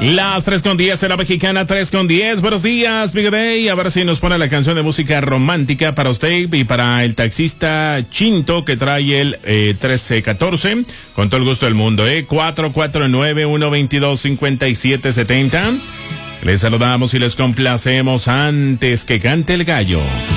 Las 3:10 en la mexicana, 3:10. Buenos días, Big Day. A ver si nos pone la canción de música romántica para usted y para el taxista Chinto que trae el 1314. Con todo el gusto del mundo, 449-122-5770. Les saludamos y les complacemos antes que cante el gallo.